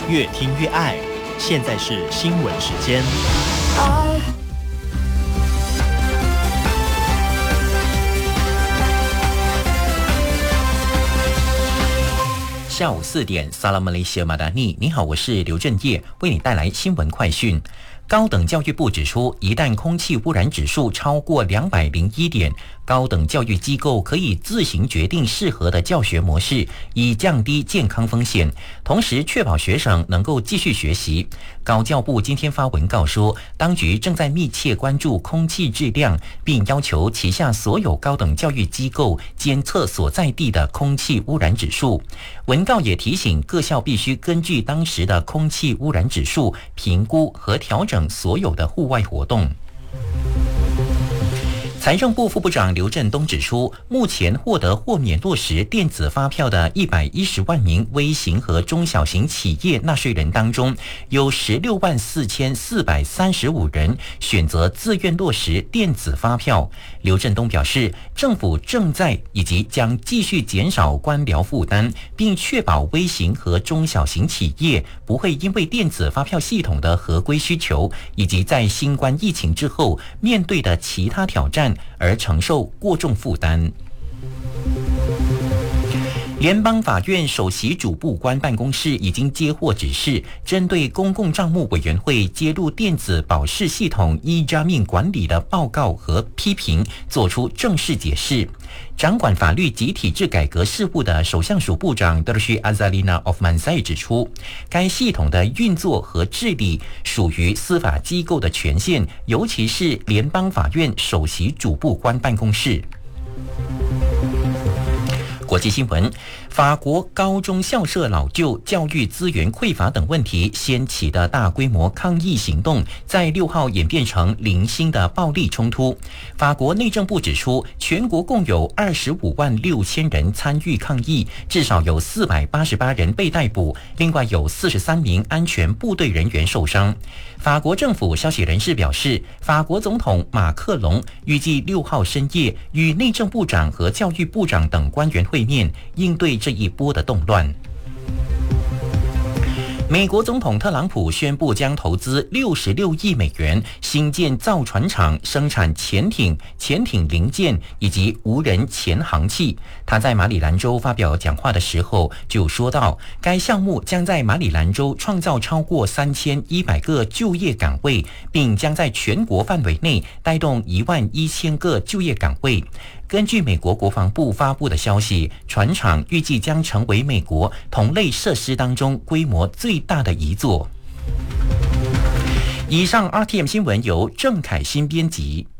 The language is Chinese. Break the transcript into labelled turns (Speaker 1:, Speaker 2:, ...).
Speaker 1: 越听越爱。现在是新闻时间。
Speaker 2: 下午4点，萨拉马雷西亚马达尼，你好，我是刘振业，为你带来新闻快讯。高等教育部指出，一旦空气污染指数超过201点，高等教育机构可以自行决定适合的教学模式，以降低健康风险，同时确保学生能够继续学习。高教部今天发文告说，当局正在密切关注空气质量，并要求旗下所有高等教育机构监测所在地的空气污染指数。文告也提醒各校必须根据当时的空气污染指数评估和调整所有的户外活动。财政部副部长刘振东指出，目前获得豁免落实电子发票的110万名微型和中小型企业纳税人当中，有164435人选择自愿落实电子发票。刘振东表示，政府正在以及将继续减少官僚负担，并确保微型和中小型企业不会因为电子发票系统的合规需求，以及在新冠疫情之后面对的其他挑战而承受过重负担。联邦法院首席主簿官办公室已经接获指示，针对公共账目委员会揭露电子保释系统e-Jamin管理的报告和批评作出正式解释。掌管法律及体制改革事务的首相署部长德什阿扎丽娜·奥夫曼塞指出，该系统的运作和治理属于司法机构的权限，尤其是联邦法院首席主簿官办公室。国际新闻，法国高中校舍老旧、教育资源匮乏等问题掀起的大规模抗议行动，在6号演变成零星的暴力冲突。法国内政部指出，全国共有25万6千人参与抗议，至少有488人被逮捕，另外有43名安全部队人员受伤。法国政府消息人士表示，法国总统马克龙预计6号深夜与内政部长和教育部长等官员会面，应对这一波的动乱。美国总统特朗普宣布将投资66亿美元新建造船厂，生产潜艇、潜艇零件以及无人潜航器。他在马里兰州发表讲话的时候就说到，该项目将在马里兰州创造超过3100个就业岗位，并将在全国范围内带动11000个就业岗位。根据美国国防部发布的消息，船厂预计将成为美国同类设施当中规模最大的一座。以上 RTM 新闻由郑凯欣编辑。